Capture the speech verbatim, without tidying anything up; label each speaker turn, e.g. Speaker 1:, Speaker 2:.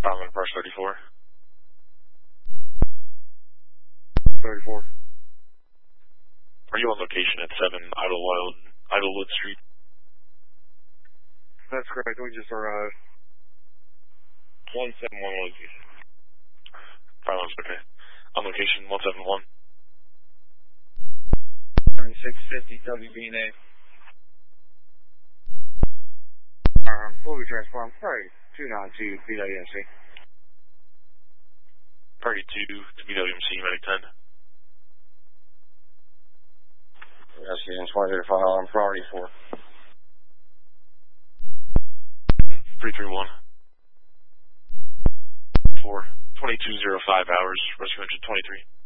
Speaker 1: Bravo Brush thirty-four.
Speaker 2: thirty-four.
Speaker 1: Are you on location at seven Idlewild, Idlewood Street?
Speaker 2: That's correct. We just arrived.
Speaker 1: one seven one location. Bravo's okay. On location one seven one.
Speaker 2: thirty-six fifty W B N A. Um, we'll be transformed. Sorry, two ninety-two B W M C.
Speaker 1: thirty-two to B W M C, Medic ten.
Speaker 2: Yes, getting twenty to file on priority four.
Speaker 1: three three one. four. twenty-two oh five hours, rescue engine twenty-three.